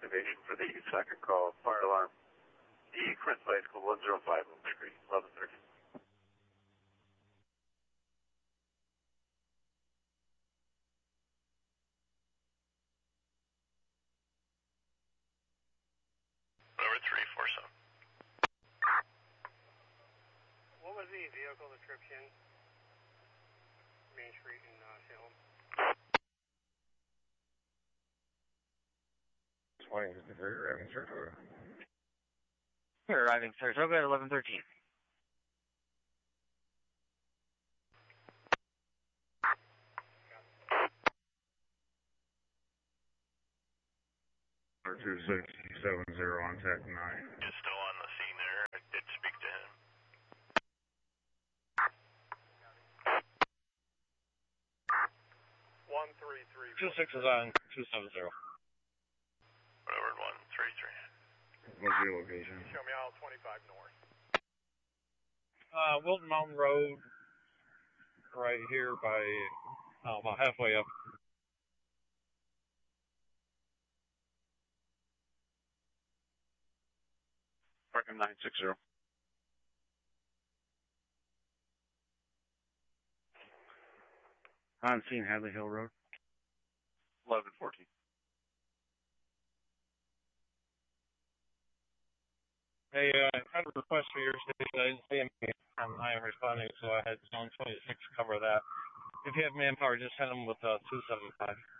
activation for the second call. Fire alarm. The Prince High School 105 degree 1130. Over 347. What was the vehicle description? Main Street in Salem. 2053, arriving Saratoga. We're arriving Saratoga at 11:13. Or 2670 on Tech 9. Is still on the scene there. I did speak to him. 133. 26 is on 270. Over 133. What's your location? Show me aisle 25 north. Wilton Mountain Road, right here by, about halfway up. Parking 960. On scene, Hadley Hill Road. 1114. Hey, I had a request for your station. I didn't see any. I am responding, so I had zone 26 cover that. If you have manpower, just send them with 275.